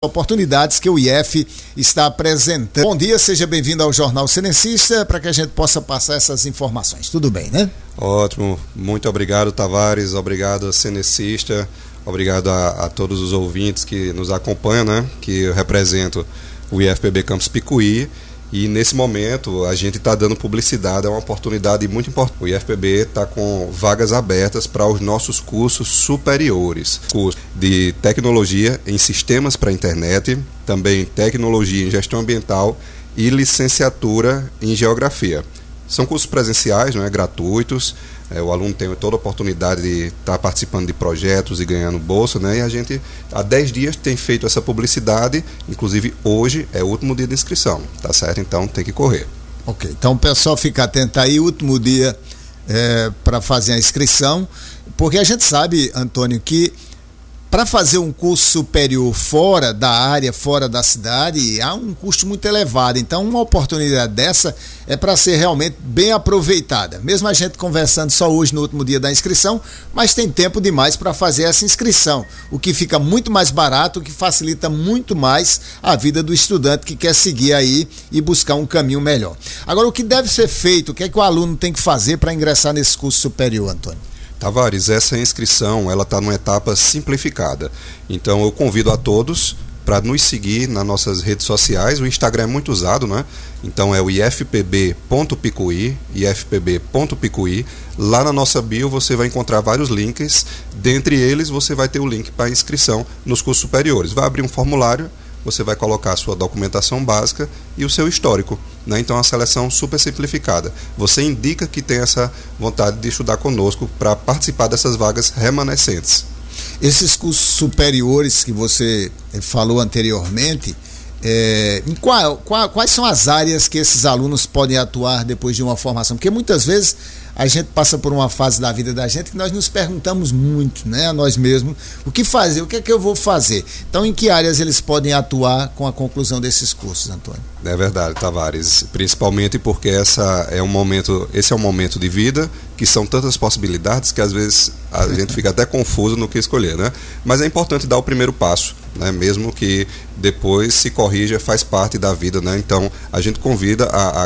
oportunidades que o IF está apresentando. Bom dia, seja bem-vindo ao Jornal Cenecista, para que a gente possa passar essas informações. Tudo bem, né? Ótimo, muito obrigado, Tavares, obrigado, Cenecista, obrigado a todos os ouvintes que nos acompanham, né? Que eu represento o IFPB Campus Picuí. E nesse momento a gente está dando publicidade, é uma oportunidade muito importante. O IFPB está com vagas abertas para os nossos cursos superiores. Curso de tecnologia em sistemas para a internet, também tecnologia em gestão ambiental e licenciatura em geografia. São cursos presenciais, não é, gratuitos. O aluno tem toda a oportunidade de estar participando de projetos e ganhando bolsa, né? E a gente, há 10 dias, tem feito essa publicidade. Inclusive, hoje é o último dia de inscrição, tá certo? Então, tem que correr. Ok, então o pessoal fica atento aí, último dia para fazer a inscrição, porque a gente sabe, Antônio, que para fazer um curso superior fora da área, fora da cidade, há um custo muito elevado. Então, uma oportunidade dessa é para ser realmente bem aproveitada. Mesmo a gente conversando só hoje no último dia da inscrição, mas tem tempo demais para fazer essa inscrição, o que fica muito mais barato, o que facilita muito mais a vida do estudante que quer seguir aí e buscar um caminho melhor. Agora, o que deve ser feito, o que é que o aluno tem que fazer para ingressar nesse curso superior, Antônio? Tavares, essa inscrição ela está numa etapa simplificada. Então eu convido a todos para nos seguir nas nossas redes sociais. O Instagram é muito usado, né? Então é o ifpb.picuí, ifpb.picuí. Lá na nossa bio você vai encontrar vários links. Dentre eles você vai ter o link para inscrição nos cursos superiores. Vai abrir um formulário, você vai colocar a sua documentação básica e o seu histórico, né? Então, é uma seleção super simplificada. Você indica que tem essa vontade de estudar conosco para participar dessas vagas remanescentes. Esses cursos superiores que você falou anteriormente, quais são as áreas que esses alunos podem atuar depois de uma formação? Porque muitas vezes a gente passa por uma fase da vida da gente que nós nos perguntamos muito, né, a nós mesmos, o que fazer, o que é que eu vou fazer? Então, em que áreas eles podem atuar com a conclusão desses cursos, Antônio? É verdade, Tavares, principalmente porque esse é um momento de vida que são tantas possibilidades que às vezes a gente fica até confuso no que escolher, né? Mas é importante dar o primeiro passo, né? Mesmo que depois se corrija, faz parte da vida, né? Então, a gente convida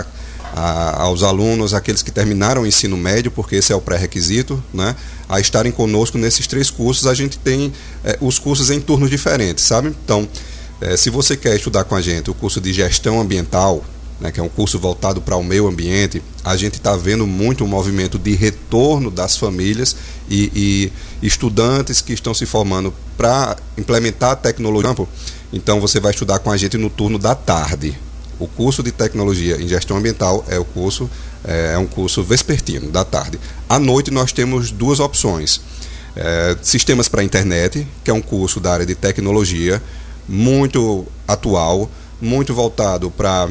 aos alunos, aqueles que terminaram o ensino médio, porque esse é o pré-requisito, né, a estarem conosco nesses 3 cursos. A gente tem os cursos em turnos diferentes, sabe? Então, se você quer estudar com a gente o curso de gestão ambiental, né, que é um curso voltado para o meio ambiente, a gente está vendo muito um movimento de retorno das famílias e estudantes que estão se formando para implementar a tecnologia no campo. Então, você vai estudar com a gente no turno da tarde. O curso de tecnologia em gestão ambiental é um curso vespertino, da tarde. À noite nós temos 2 opções. Sistemas para a internet, que é um curso da área de tecnologia, muito atual, muito voltado para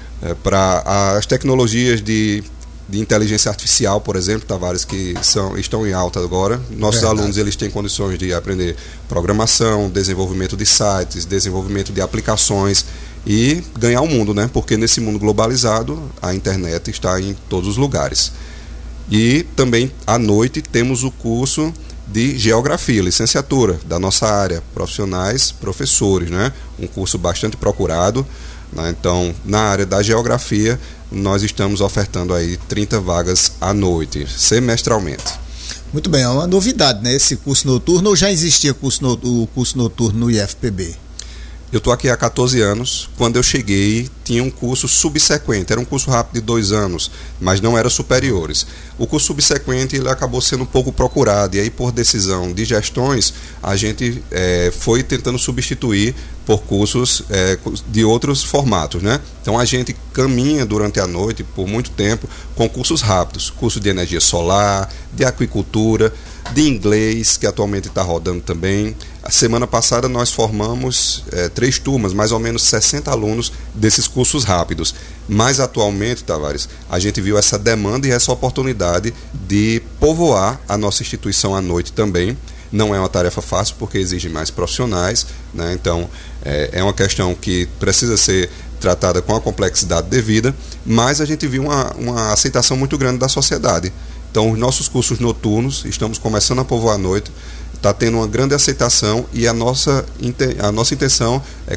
as tecnologias de inteligência artificial, por exemplo, Tavares, que estão em alta agora. Nossos alunos eles têm condições de aprender programação, desenvolvimento de sites, desenvolvimento de aplicações e ganhar o mundo, né? Porque nesse mundo globalizado a internet está em todos os lugares. E também à noite temos o curso de geografia, licenciatura da nossa área, profissionais, professores, né? Um curso bastante procurado, né? Então, na área da geografia, nós estamos ofertando aí 30 vagas à noite, semestralmente. Muito bem, é uma novidade, né? Esse curso noturno, ou já existia o curso noturno no IFPB? Eu estou aqui há 14 anos. Quando eu cheguei, tinha um curso subsequente. Era um curso rápido de 2 anos, mas não era superiores. O curso subsequente ele acabou sendo um pouco procurado. E aí, por decisão de gestões, a gente foi tentando substituir por cursos de outros formatos, né? Então, a gente caminha durante a noite, por muito tempo, com cursos rápidos. Curso de energia solar, de aquicultura, de inglês, que atualmente está rodando também. A semana passada nós formamos 3 turmas, mais ou menos 60 alunos desses cursos rápidos. Mas atualmente, Tavares, a gente viu essa demanda e essa oportunidade de povoar a nossa instituição à noite também. Não é uma tarefa fácil porque exige mais profissionais, né? Então é uma questão que precisa ser tratada com a complexidade devida, mas a gente viu uma aceitação muito grande da sociedade. Então, os nossos cursos noturnos, estamos começando a povoar à noite, está tendo uma grande aceitação e a nossa intenção é